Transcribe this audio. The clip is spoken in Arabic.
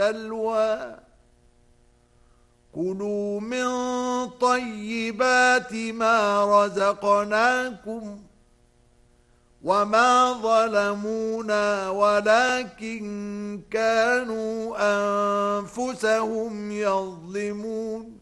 سلوى كلوا من طيبات ما رزقناكم وما ظلمونا ولكن كانوا أنفسهم يظلمون